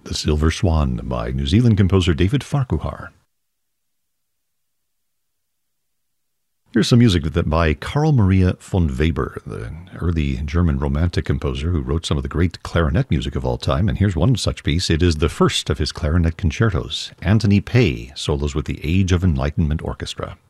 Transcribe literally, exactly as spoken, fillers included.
The Silver Swan by New Zealand composer David Farquhar. Here's some music by Carl Maria von Weber, the early German romantic composer who wrote some of the great clarinet music of all time. And here's one such piece. It is the first of his clarinet concertos. Anthony Pay solos with the Age of Enlightenment Orchestra.